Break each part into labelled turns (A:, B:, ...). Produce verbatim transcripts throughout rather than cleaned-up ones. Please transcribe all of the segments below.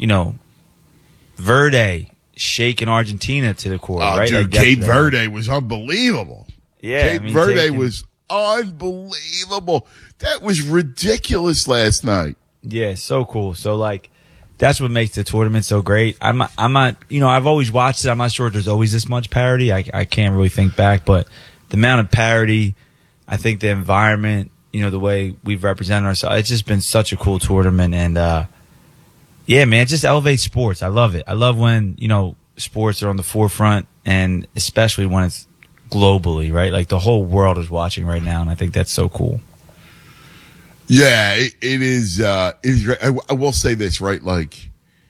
A: you know, Verde shaking Argentina to the core,
B: oh,
A: right?
B: Dude,
A: like
B: Cape
A: yesterday.
B: Verde was unbelievable.
A: Yeah,
B: Cape
A: I mean,
B: Verde
A: taking,
B: was unbelievable. That was ridiculous last night.
A: Yeah, so cool. So, like, that's what makes the tournament so great. I'm not, I'm not, you know, I've always watched it. I'm not sure if there's always this much parity. I, I can't really think back, but the amount of parity, I think the environment, you know, the way we've represented ourselves, it's just been such a cool tournament. And, uh, yeah, man, it just elevates sports. I love it. I love when, you know, sports are on the forefront, and especially when it's globally, right? Like, the whole world is watching right now, and I think that's so cool.
B: Yeah, it, it is. Uh, it is. I, I will say this, right? Like,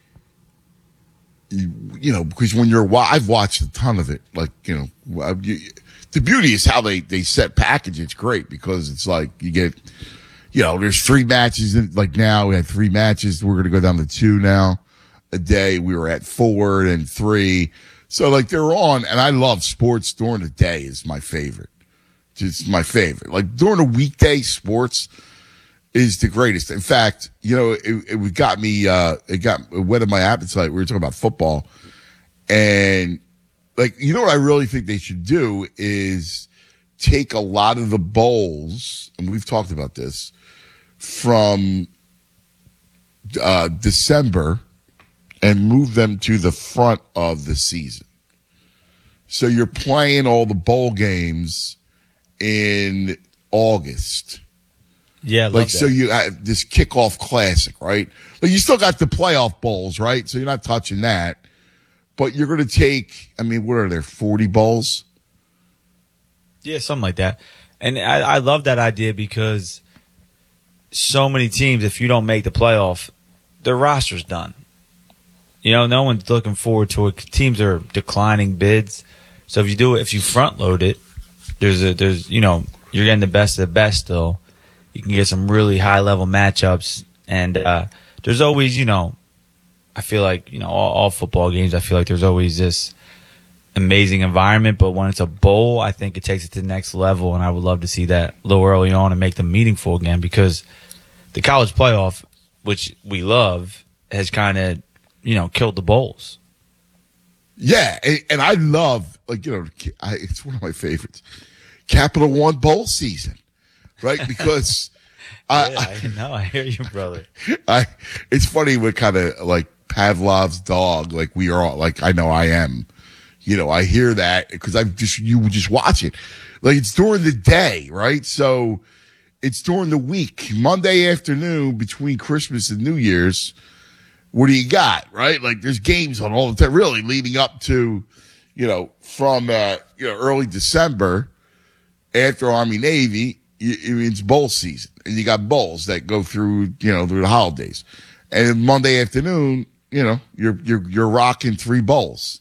B: you, you know, because when you're, I've watched a ton of it. Like, you know, you, the beauty is how they they set package. It's great because it's like you get, you know, there's three matches. In, like now we had three matches. We're going to go down to two now a day. We were at four and three. So like they're on, and I love sports during the day. Is my favorite. It's my favorite. Like during the weekday, sports is the greatest. In fact, you know, it, it got me, uh, it got it whetted my appetite. We were talking about football, and like, you know what I really think they should do is take a lot of the bowls, and we've talked about this, from uh, December and move them to the front of the season. So you're playing all the bowl games in August.
A: Yeah, I love
B: like
A: that.
B: so you have this kickoff classic, right? Like you still got the playoff bowls, right? So you're not touching that, but you're going to take. I mean, what are there? forty bowls?
A: Yeah, something like that. And I, I love that idea because so many teams, if you don't make the playoff, their roster's done. You know, no one's looking forward to it. Teams are declining bids. So if you do it, if you front load it, there's a there's you know you're getting the best of the best still. You can get some really high level matchups, and uh, there's always, you know, I feel like, you know, all, all football games, I feel like there's always this amazing environment, but when it's a bowl, I think it takes it to the next level, and I would love to see that a little early on and make them meaningful again, because the college playoff, which we love, has kind of, you know, killed the bowls.
B: Yeah, and, and I love, like, you know, I, it's one of my favorites, Capital One bowl season. Right, because I,
A: yeah, I know, I hear you, brother.
B: I, it's funny what kind of like Pavlov's dog, like we are all, like I know I am, you know, I hear that because I'm just you just watch it, like it's during the day, right? So it's during the week, Monday afternoon between Christmas and New Year's. What do you got, right? Like there's games on all the time, really leading up to, you know, from uh, you know early December after Army Navy. It's bowl season, and you got bowls that go through, you know, through the holidays. And Monday afternoon, you know, you're you're you're rocking three bowls.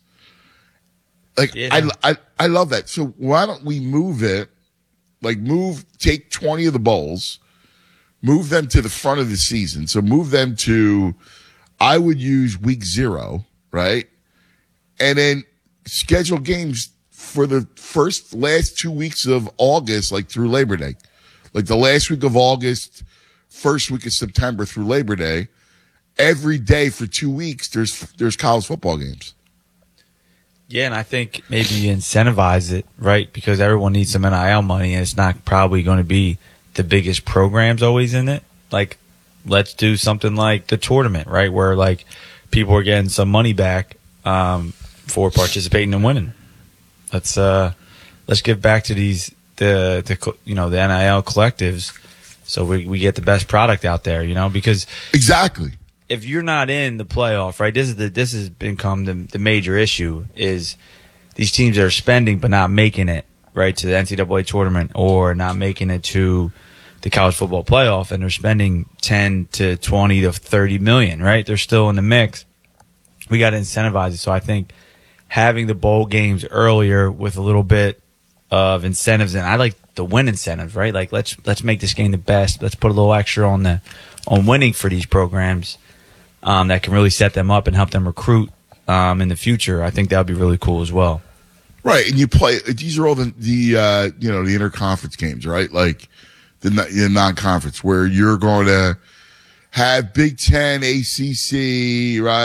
B: Like yeah. I, I I love that. So why don't we move it? Like move, take twenty of the bowls, move them to the front of the season. So move them to, I would use week zero, right, and then schedule games for the first last two weeks of August, like through Labor Day. Like the last week of August, first week of September through Labor Day, every day for two weeks, there's there's college football games.
A: Yeah, and I think maybe incentivize it, right? Because everyone needs some N I L money, and it's not probably going to be the biggest programs always in it. Like, let's do something like the tournament, right? Where, like, people are getting some money back um, for participating and winning. Let's uh, let's give back to these the the you know the N I L collectives, so we we get the best product out there. You know, because
B: exactly
A: if you're not in the playoff, right? This is the this has become the the major issue is these teams that are spending but not making it right to the N C double A tournament or not making it to the college football playoff, and they're spending ten to twenty to thirty million. Right? They're still in the mix. We got to incentivize it. So I think having the bowl games earlier with a little bit of incentives, and I like the win incentives, right? Like let's let's make this game the best. Let's put a little extra on the on winning for these programs um, that can really set them up and help them recruit um, in the future. I think that would be really cool as well.
B: Right, and you play. These are all the the uh, you know the interconference games, right? Like the, the non-conference where you're going to have Big Ten, A C C, right?